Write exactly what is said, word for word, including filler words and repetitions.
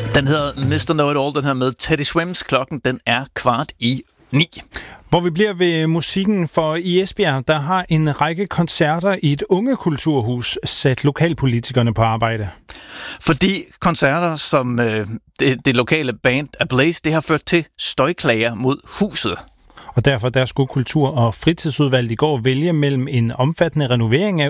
Den hedder mister Know-It-All, den her med Teddy Swims. Klokken, den er kvart i ni. Hvor vi bliver ved musikken, for i Esbjerg, der har en række koncerter i et ungekulturhus sat lokalpolitikerne på arbejde. Fordi koncerter, som øh, det, det lokale band Ablaze, det har ført til støjklager mod huset. Og derfor der skulle Kultur- og Fritidsudvalget i går vælge mellem en omfattende renovering af